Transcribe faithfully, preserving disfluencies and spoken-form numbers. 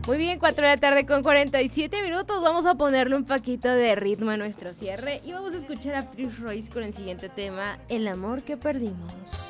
Muy bien, cuatro de la tarde con cuarenta y siete minutos. Vamos a ponerle un poquito de ritmo a nuestro cierre y vamos a escuchar a Prince Royce con el siguiente tema, El amor que perdimos.